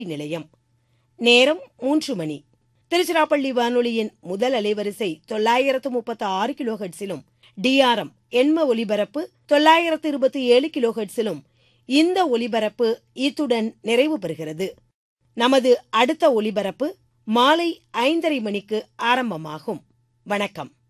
நிலையம். நேரம் 3 மணி. திருச்சிராப்பள்ளி வானொலியின் முதல் அலைவரிசை 936 கிலோஹெர்ட்ஸிலும் டிஆர்எம் எண்ம ஒலிபரப்பு 927 கிலோஹெர்ட்ஸிலும் இந்த ஒலிபரப்பு இத்துடன் நிறைவு பெறுகிறது. நமது அடுத்த ஒலிபரப்பு மாலை 5:30 மணிக்கு ஆரம்பமாகும். வணக்கம்.